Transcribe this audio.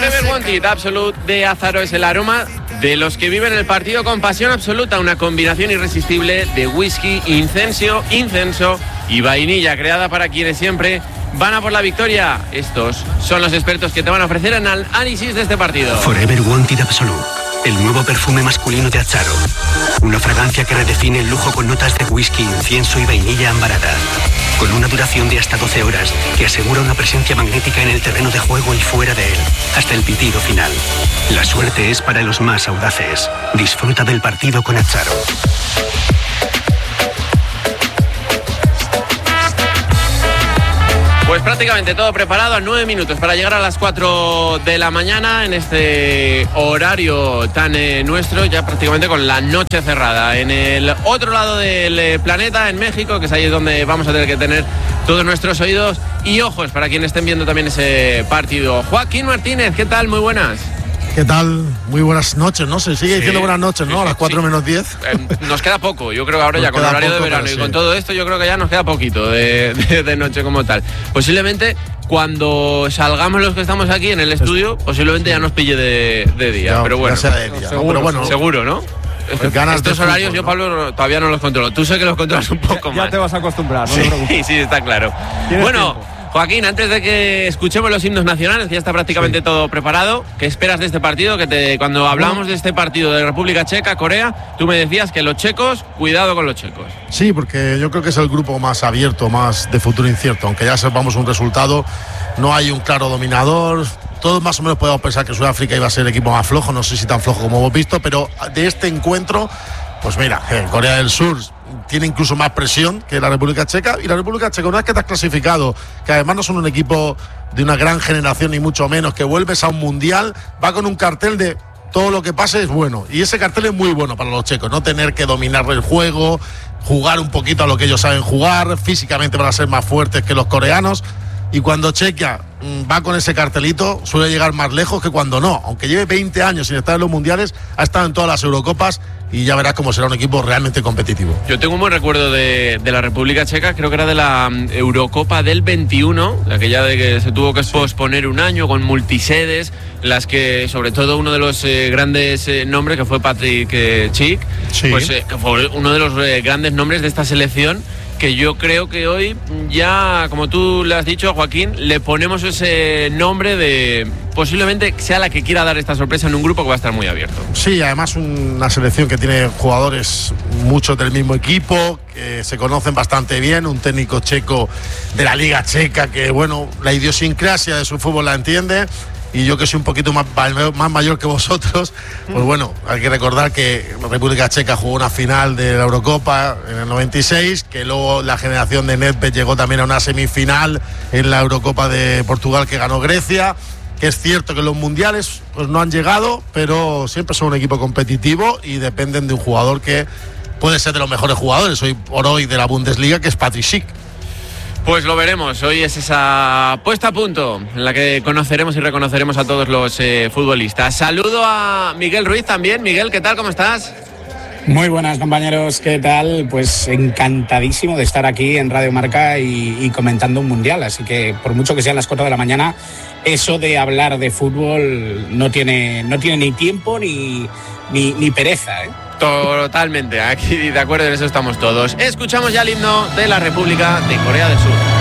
Forever Wanted Absolute de Azaro es el aroma de los que viven el partido con pasión absoluta, una combinación irresistible de whisky, incenso y vainilla, creada para quienes siempre van a por la victoria. Estos son los expertos que te van a ofrecer el análisis de este partido. Forever Wanted Absolute, el nuevo perfume masculino de Azaro. Una fragancia que redefine el lujo con notas de whisky, incienso y vainilla ambarada. Con una duración de hasta 12 horas que asegura una presencia magnética en el terreno de juego y fuera de él, hasta el pitido final. La suerte es para los más audaces. Disfruta del partido con Azaro. Pues prácticamente todo preparado a 9 minutos para llegar a las 4 de la mañana en este horario tan nuestro, ya prácticamente con la noche cerrada. En el otro lado del planeta, en México, que es ahí donde vamos a tener que tener todos nuestros oídos y ojos para quienes estén viendo también ese partido. Joaquín Martínez, ¿qué tal? Muy buenas. ¿Qué tal? Muy buenas noches, ¿no? Se sigue diciendo buenas noches, ¿no? A las 4 menos 10. Nos queda poco, yo creo que ahora ya con el horario de verano y con todo esto, yo creo que ya nos queda poquito de noche como tal. Posiblemente cuando salgamos los que estamos aquí en el estudio, posiblemente ya nos pille de día, ya, pero bueno. Ya sea de día, seguro, pero bueno. Seguro, ¿no? Estos horarios yo, Pablo, todavía no los controlo. Tú sé que los controlas un poco más. Ya te vas a acostumbrar, ¿no? Sí, está claro. Bueno, tiempo. Joaquín, antes de que escuchemos los himnos nacionales, que ya está prácticamente todo preparado, ¿qué esperas de este partido? Cuando hablábamos de este partido de República Checa, Corea, tú me decías que los checos, cuidado con los checos. Sí, porque yo creo que es el grupo más abierto, más de futuro incierto. Aunque ya sepamos un resultado, no hay un claro dominador. Todos más o menos podemos pensar que Sudáfrica iba a ser el equipo más flojo, no sé si tan flojo como hemos visto, pero de este encuentro, pues mira, Corea del Sur tiene incluso más presión que la República Checa, y la República Checa, una vez que te has clasificado, que además no son un equipo de una gran generación ni mucho menos, que vuelves a un mundial, va con un cartel de todo lo que pase es bueno, y ese cartel es muy bueno para los checos, no tener que dominar el juego, jugar un poquito a lo que ellos saben jugar, físicamente van a ser más fuertes que los coreanos. Y cuando Chequia va con ese cartelito, suele llegar más lejos que cuando no. Aunque lleve 20 años sin estar en los mundiales, ha estado en todas las Eurocopas y ya verás cómo será un equipo realmente competitivo. Yo tengo un buen recuerdo de la República Checa, creo que era de la Eurocopa del 21, aquella de que se tuvo que posponer un año con multisedes, las que sobre todo uno de los grandes nombres, que fue Patrick Schick, pues que fue uno de los grandes nombres de esta selección, que yo creo que hoy ya, como tú le has dicho, Joaquín, le ponemos ese nombre de posiblemente sea la que quiera dar esta sorpresa en un grupo que va a estar muy abierto. Sí, además una selección que tiene jugadores muchos del mismo equipo, que se conocen bastante bien, un técnico checo de la Liga Checa que, bueno, la idiosincrasia de su fútbol la entiende. Y yo que soy un poquito más mayor que vosotros, pues bueno, hay que recordar que la República Checa jugó una final de la Eurocopa en el 96, que luego la generación de Nedved llegó también a una semifinal en la Eurocopa de Portugal que ganó Grecia, que es cierto que los mundiales pues no han llegado, pero siempre son un equipo competitivo y dependen de un jugador que puede ser de los mejores jugadores hoy por hoy de la Bundesliga, que es Patrick Schick. Pues lo veremos, hoy es esa puesta a punto en la que conoceremos y reconoceremos a todos los futbolistas. Saludo a Miguel Ruiz también. Miguel, ¿qué tal? ¿Cómo estás? Muy buenas, compañeros, ¿qué tal? Pues encantadísimo de estar aquí en Radio Marca y comentando un mundial, así que por mucho que sean las 4 de la mañana, eso de hablar de fútbol no tiene ni tiempo ni pereza, ¿eh? Totalmente, aquí de acuerdo, en eso estamos todos. Escuchamos ya el himno de la República de Corea del Sur.